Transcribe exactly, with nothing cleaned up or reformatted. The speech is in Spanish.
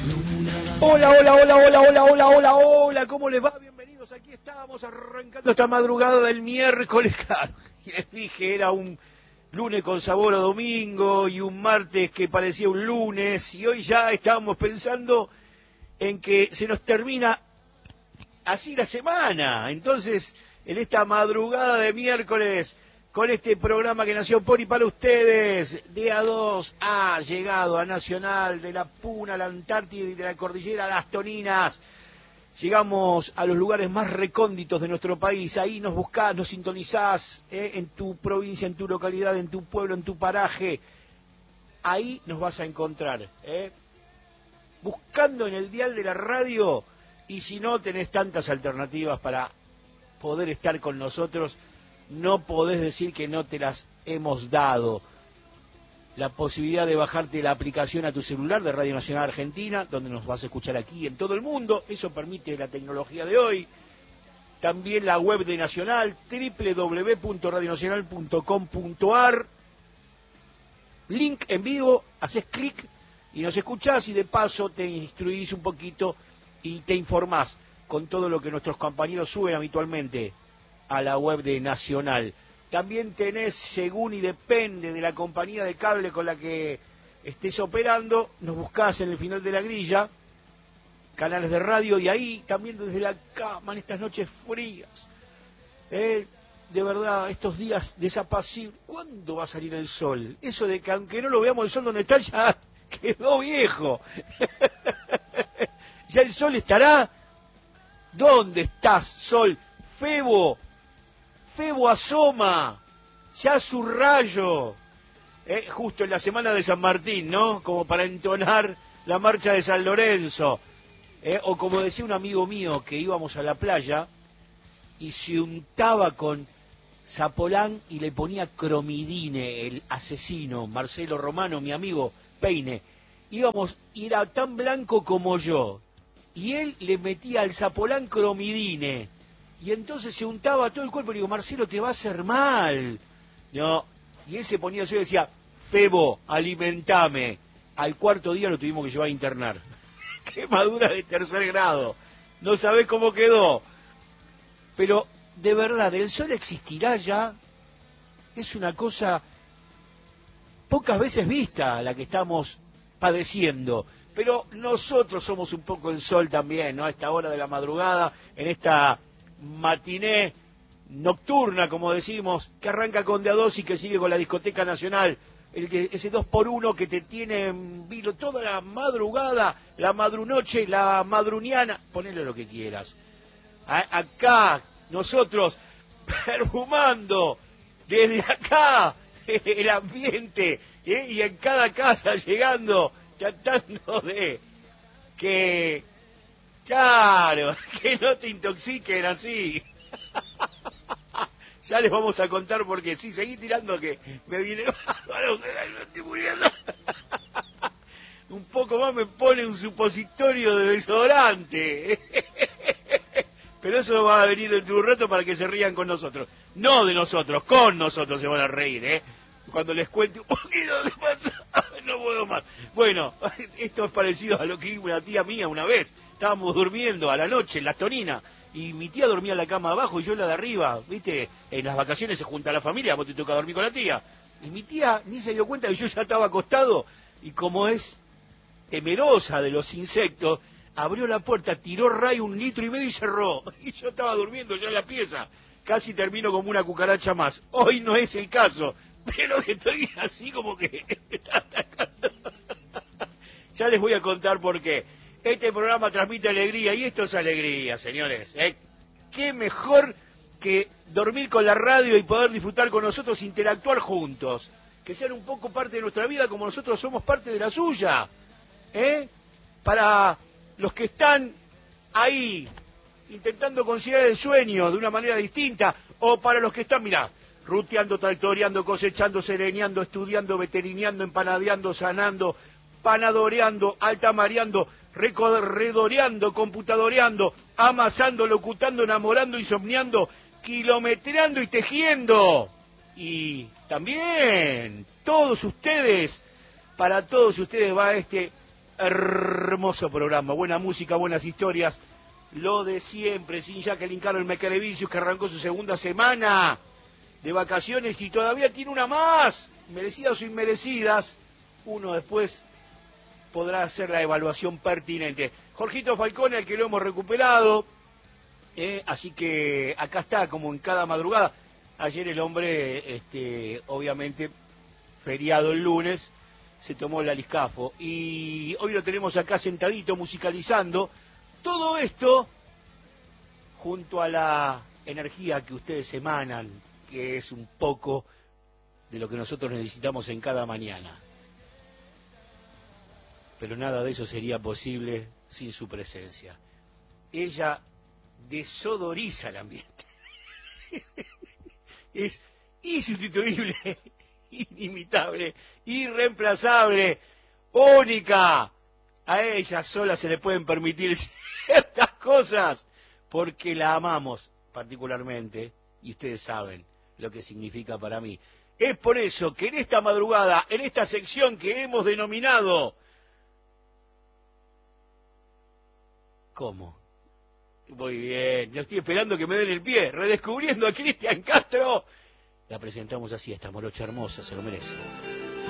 Hola, hola, hola, hola, hola, hola, hola, hola, ¿cómo les va? Bienvenidos, aquí estábamos arrancando esta madrugada del miércoles, claro, y les dije, era un lunes con sabor a domingo y un martes que parecía un lunes, y hoy ya estábamos pensando en que se nos termina así la semana. Entonces, en esta madrugada de miércoles, con este programa que nació por y para ustedes, D A dos ha llegado a Nacional, de la Puna a la Antártida y de la Cordillera a las Toninas. Llegamos a los lugares más recónditos de nuestro país. Ahí nos buscás, nos sintonizás, eh, en tu provincia, en tu localidad, en tu pueblo, en tu paraje. Ahí nos vas a encontrar, eh. buscando en el dial de la radio, y si no tenés tantas alternativas para poder estar con nosotros, no podés decir que no te las hemos dado. La posibilidad de bajarte la aplicación a tu celular de Radio Nacional Argentina, donde nos vas a escuchar aquí en todo el mundo, eso permite la tecnología de hoy. También la web de Nacional, doble u doble u doble u punto radio nacional punto com punto a r. Link en vivo, haces clic y nos escuchás, y de paso te instruís un poquito y te informás con todo lo que nuestros compañeros suben habitualmente a la web de Nacional. También tenés, según y depende de la compañía de cable con la que estés operando, nos buscás en el final de la grilla, canales de radio, y ahí también desde la cama en estas noches frías, eh, de verdad, estos días desapacibles. ¿Cuándo va a salir el sol? Eso de que aunque no lo veamos el sol donde está, ya quedó viejo. Ya el sol estará. ¿Dónde estás, sol? Febo, Febo asoma, ya su rayo, eh, justo en la semana de San Martín, ¿no? Como para entonar la marcha de San Lorenzo, eh, o como decía un amigo mío, que íbamos a la playa y se untaba con Zapolán y le ponía cromidine, el asesino, Marcelo Romano, mi amigo Peine. Íbamos, y era tan blanco como yo, y él le metía al Zapolán cromidine, y entonces se untaba todo el cuerpo. Y digo, Marcelo, te va a hacer mal. No, y él se ponía así y decía, Febo, alimentame. Al cuarto día lo tuvimos que llevar a internar. Quemadura de tercer grado. No sabés cómo quedó. Pero, de verdad, ¿el sol existirá ya? Es una cosa pocas veces vista la que estamos padeciendo. Pero nosotros somos un poco el sol también, ¿no? A esta hora de la madrugada, en esta matiné nocturna, como decimos, que arranca con D A dos y que sigue con la Discoteca Nacional, el que, ese dos por uno que te tiene en vilo toda la madrugada, la madrunoche, la madruniana, ponele lo que quieras. A, acá, nosotros, perfumando, desde acá, el ambiente, ¿eh? Y en cada casa llegando, tratando de que, claro, que no te intoxiquen así. Ya les vamos a contar porque sí, seguí tirando que me viene bárbaro, que me estoy muriendo. Un poco más me pone un supositorio de desodorante. Pero eso va a venir dentro de un rato para que se rían con nosotros. No de nosotros, con nosotros se van a reír, ¿eh? Cuando les cuente un poquito qué pasa, no puedo más. Bueno, esto es parecido a lo que hizo una tía mía una vez. Estábamos durmiendo a la noche en Las Toninas, y mi tía dormía en la cama de abajo y yo en la de arriba, ¿viste? En las vacaciones se junta la familia, vos te toca dormir con la tía. Y mi tía ni se dio cuenta que yo ya estaba acostado, y como es temerosa de los insectos, abrió la puerta, tiró ray un litro y medio y cerró. Y yo estaba durmiendo ya en la pieza. Casi termino como una cucaracha más. Hoy no es el caso, pero estoy así como que... Ya les voy a contar por qué. Este programa transmite alegría, y esto es alegría, señores. ¿Eh? Qué mejor que dormir con la radio y poder disfrutar con nosotros, interactuar juntos. Que sean un poco parte de nuestra vida como nosotros somos parte de la suya. ¿Eh? Para los que están ahí intentando conciliar el sueño de una manera distinta, o para los que están, mirá, ruteando, tractoreando, cosechando, sereneando, estudiando, veterineando, empanadeando, sanando, panadoreando, altamareando, redoreando, computadoreando, amasando, locutando, enamorando, insomniando, kilometreando y tejiendo. Y también todos ustedes, para todos ustedes va este hermoso hermoso programa, buena música, buenas historias, lo de siempre, sin Jacqueline Carol Mequerevicius, que arrancó su segunda semana de vacaciones y todavía tiene una más, merecidas o inmerecidas, uno después podrá hacer la evaluación pertinente. Jorgito Falcone, al que lo hemos recuperado, eh, así que acá está, como en cada madrugada. Ayer el hombre, este, obviamente, feriado el lunes, se tomó el aliscafo y hoy lo tenemos acá sentadito musicalizando todo esto junto a la energía que ustedes emanan, que es un poco de lo que nosotros necesitamos en cada mañana. Pero nada de eso sería posible sin su presencia. Ella desodoriza el ambiente. Es insustituible, inimitable, irreemplazable, única. A ella sola se le pueden permitir ciertas cosas porque la amamos particularmente y ustedes saben lo que significa para mí. Es por eso que en esta madrugada, en esta sección que hemos denominado... ¿Cómo? Muy bien, yo estoy esperando que me den el pie, redescubriendo a Cristian Castro. La presentamos así, esta morocha hermosa, se lo merece.